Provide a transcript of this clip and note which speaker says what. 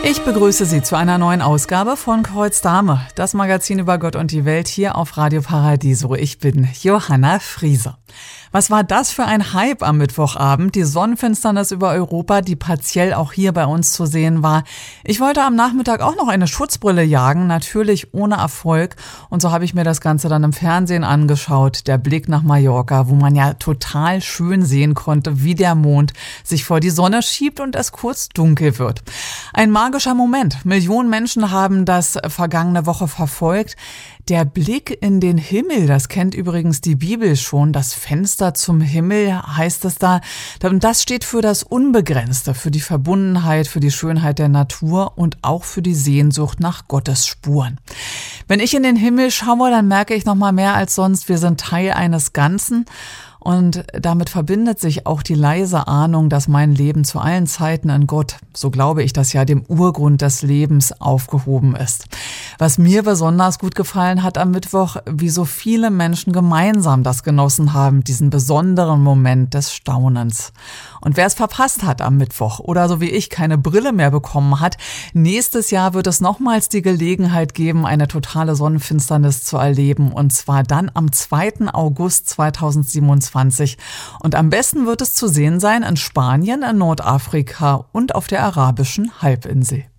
Speaker 1: Ich begrüße Sie zu einer neuen Ausgabe von Kreuz Dame, das Magazin über Gott und die Welt hier auf Radio Paradiso. Ich bin Johanna Frieser. Was war das für ein Hype am Mittwochabend? Die Sonnenfinsternis über Europa, die partiell auch hier bei uns zu sehen war. Ich wollte am Nachmittag auch noch eine Schutzbrille jagen, natürlich ohne Erfolg. Und so habe ich mir das Ganze dann im Fernsehen angeschaut. Der Blick nach Mallorca, wo man ja total schön sehen konnte, wie der Mond sich vor die Sonne schiebt und es kurz dunkel wird. Ein magischer Moment. Millionen Menschen haben das vergangene Woche verfolgt. Der Blick in den Himmel, das kennt übrigens die Bibel schon, das Fenster zum Himmel heißt es da. Und das steht für das Unbegrenzte, für die Verbundenheit, für die Schönheit der Natur und auch für die Sehnsucht nach Gottes Spuren. Wenn ich in den Himmel schaue, dann merke ich noch mal mehr als sonst, wir sind Teil eines Ganzen. Und damit verbindet sich auch die leise Ahnung, dass mein Leben zu allen Zeiten in Gott, so glaube ich das ja, dem Urgrund des Lebens aufgehoben ist. Was mir besonders gut gefallen hat am Mittwoch, wie so viele Menschen gemeinsam das genossen haben, diesen besonderen Moment des Staunens. Und wer es verpasst hat am Mittwoch oder so wie ich keine Brille mehr bekommen hat, nächstes Jahr wird es nochmals die Gelegenheit geben, eine totale Sonnenfinsternis zu erleben. Und zwar dann am 2. August 2027. Und am besten wird es zu sehen sein in Spanien, in Nordafrika und auf der arabischen Halbinsel.